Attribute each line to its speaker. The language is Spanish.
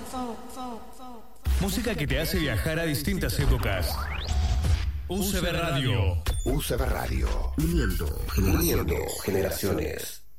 Speaker 1: Música que te hace viajar a distintas épocas. UCB Radio.
Speaker 2: UCB Radio. Uniendo generaciones.